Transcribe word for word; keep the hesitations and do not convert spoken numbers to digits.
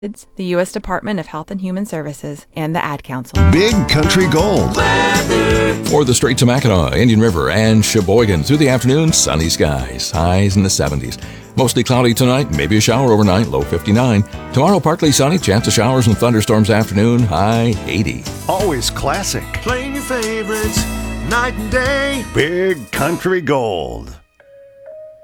the U S Department of Health and Human Services, and the Ad Council. Big Country Gold. For the Strait to Mackinac, Indian River, and Sheboygan, through the afternoon, sunny skies, highs in the seventies. Mostly cloudy tonight, maybe a shower overnight, low fifty-nine. Tomorrow, partly sunny, chance of showers and thunderstorms afternoon, high eighty. Always classic. Playing your favorites night and day. Big Country Gold.